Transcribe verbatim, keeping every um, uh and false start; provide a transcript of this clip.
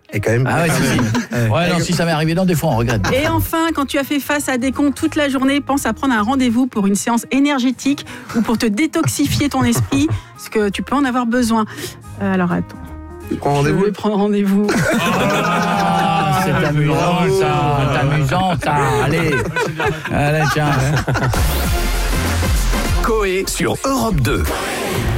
Et quand même. Ah ouais, si, si. Ouais, non, si ça m'est arrivé, non, des fois on regrette. Et enfin, quand tu as fait face à des cons toute la journée, pense à prendre un rendez-vous pour une séance énergétique ou pour te détoxifier ton esprit, parce que tu peux en avoir besoin. Euh, alors attends. Tu prends rendez-vous. Je vais prendre rendez-vous. Ah, c'est amusant ça, c'est amusant ça. Allez, allez, tiens. Coé sur Europe deux.